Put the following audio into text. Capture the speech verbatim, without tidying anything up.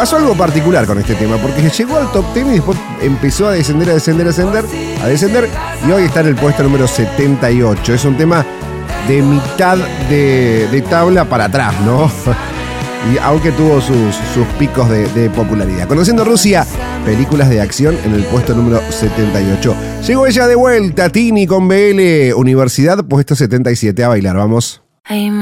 pasó algo particular con este tema, porque llegó al top diez y después empezó a descender, a descender, a descender, a descender, y hoy está en el puesto número setenta y ocho. Es un tema de mitad de, de tabla para atrás, ¿no? Y aunque tuvo sus, sus picos de, de popularidad. Conociendo Rusia, películas de acción en el puesto número setenta y ocho. Llegó ella de vuelta, Tini con B L, Universidad, puesto setenta y siete, a bailar, vamos.